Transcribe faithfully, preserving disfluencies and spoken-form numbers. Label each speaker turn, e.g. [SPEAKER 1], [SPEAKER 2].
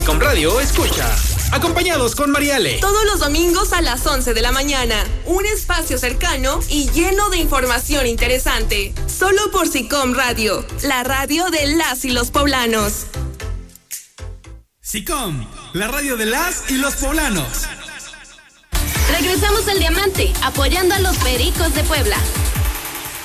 [SPEAKER 1] Con Radio escucha, acompañados con Mariale.
[SPEAKER 2] Todos los domingos a las once de la mañana, un espacio cercano y lleno de información interesante. Solo por SICOM Radio, la radio de las y los poblanos.
[SPEAKER 3] SICOM, la radio de las y los poblanos.
[SPEAKER 4] Regresamos al Diamante, apoyando a los Pericos de Puebla.